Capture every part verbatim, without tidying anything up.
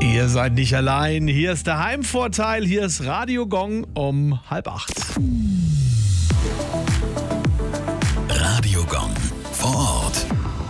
Ihr seid nicht allein. Hier ist der Heimvorteil. Hier ist Radio Gong um halb acht. Radio Gong vor Ort.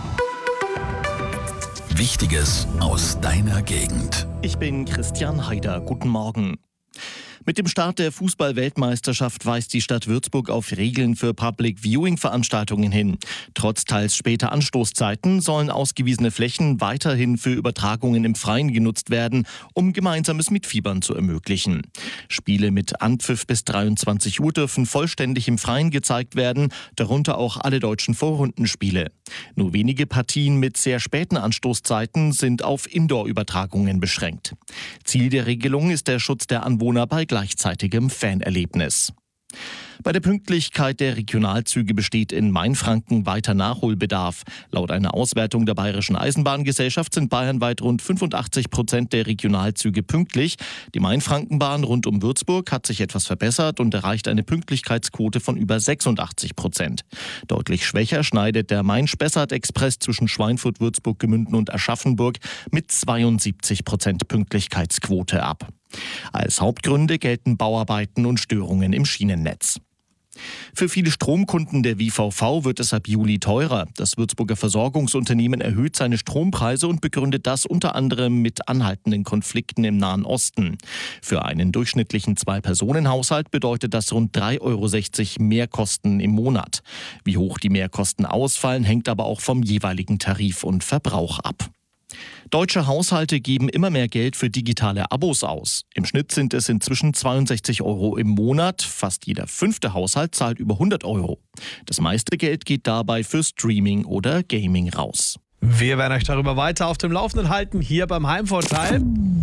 Wichtiges aus deiner Gegend. Ich bin Christian Haider. Guten Morgen. Mit dem Start der Fußball-Weltmeisterschaft weist die Stadt Würzburg auf Regeln für Public-Viewing-Veranstaltungen hin. Trotz teils später Anstoßzeiten sollen ausgewiesene Flächen weiterhin für Übertragungen im Freien genutzt werden, um gemeinsames Mitfiebern zu ermöglichen. Spiele mit Anpfiff bis dreiundzwanzig Uhr dürfen vollständig im Freien gezeigt werden, darunter auch alle deutschen Vorrundenspiele. Nur wenige Partien mit sehr späten Anstoßzeiten sind auf Indoor-Übertragungen beschränkt. Ziel der Regelung ist der Schutz der Anwohner bei gleichzeitigem Fanerlebnis. Bei der Pünktlichkeit der Regionalzüge besteht in Mainfranken weiter Nachholbedarf. Laut einer Auswertung der Bayerischen Eisenbahngesellschaft sind bayernweit rund fünfundachtzig Prozent der Regionalzüge pünktlich. Die Mainfrankenbahn rund um Würzburg hat sich etwas verbessert und erreicht eine Pünktlichkeitsquote von über sechsundachtzig Prozent. Deutlich schwächer schneidet der Main-Spessart-Express zwischen Schweinfurt, Würzburg, Gemünden und Aschaffenburg mit zweiundsiebzig Prozent Pünktlichkeitsquote ab. Als Hauptgründe gelten Bauarbeiten und Störungen im Schienennetz. Für viele Stromkunden der W V V wird es ab Juli teurer. Das Würzburger Versorgungsunternehmen erhöht seine Strompreise und begründet das unter anderem mit anhaltenden Konflikten im Nahen Osten. Für einen durchschnittlichen Zwei-Personen-Haushalt bedeutet das rund drei Euro sechzig Mehrkosten im Monat. Wie hoch die Mehrkosten ausfallen, hängt aber auch vom jeweiligen Tarif und Verbrauch ab. Deutsche Haushalte geben immer mehr Geld für digitale Abos aus. Im Schnitt sind es inzwischen zweiundsechzig Euro im Monat. Fast jeder fünfte Haushalt zahlt über hundert Euro. Das meiste Geld geht dabei für Streaming oder Gaming raus. Wir werden euch darüber weiter auf dem Laufenden halten, hier beim Heimvorteil.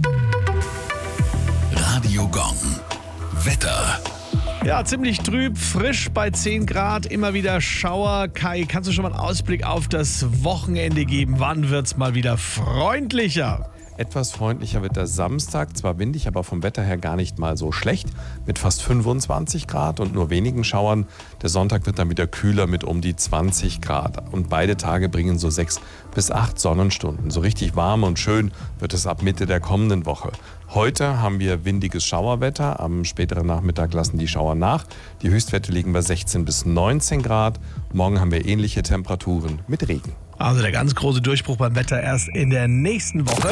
Radio Gong. Wetter. Ja, ziemlich trüb, frisch bei zehn Grad, immer wieder Schauer. Kai, kannst du schon mal einen Ausblick auf das Wochenende geben? Wann wird's mal wieder freundlicher? Etwas freundlicher wird der Samstag, zwar windig, aber vom Wetter her gar nicht mal so schlecht, mit fast fünfundzwanzig Grad und nur wenigen Schauern. Der Sonntag wird dann wieder kühler mit um die zwanzig Grad und beide Tage bringen so sechs bis acht Sonnenstunden. So richtig warm und schön wird es ab Mitte der kommenden Woche. Heute haben wir windiges Schauerwetter, am späteren Nachmittag lassen die Schauer nach. Die Höchstwerte liegen bei sechzehn bis neunzehn Grad. Morgen haben wir ähnliche Temperaturen mit Regen. Also der ganz große Durchbruch beim Wetter erst in der nächsten Woche.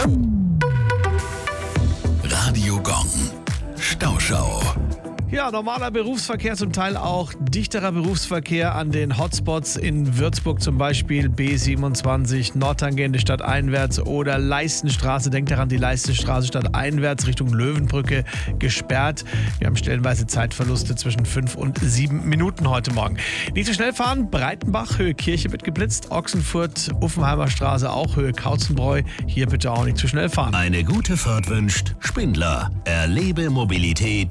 Radio Gong. Stauschau. Ja, normaler Berufsverkehr, zum Teil auch dichterer Berufsverkehr an den Hotspots in Würzburg, zum Beispiel B siebenundzwanzig, Nordtangente stadteinwärts oder Leistenstraße. Denkt daran, die Leistenstraße stadteinwärts Richtung Löwenbrücke gesperrt. Wir haben stellenweise Zeitverluste zwischen fünf und sieben Minuten heute Morgen. Nicht so schnell fahren, Breitenbach, Höhe Kirche wird geblitzt, Ochsenfurt, Uffenheimer Straße auch, Höhe Kautzenbräu. Hier bitte auch nicht zu schnell fahren. Eine gute Fahrt wünscht Spindler. Erlebe Mobilität